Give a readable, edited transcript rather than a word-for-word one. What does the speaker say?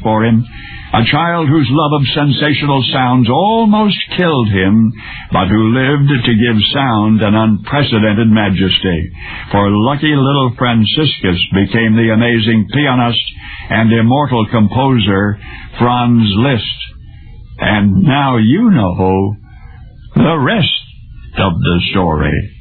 for him, a child whose love of sensational sounds almost killed him, but who lived to give sound an unprecedented majesty. For lucky little Franciscus became the amazing pianist and immortal composer Franz Liszt. And now you know the rest of the story.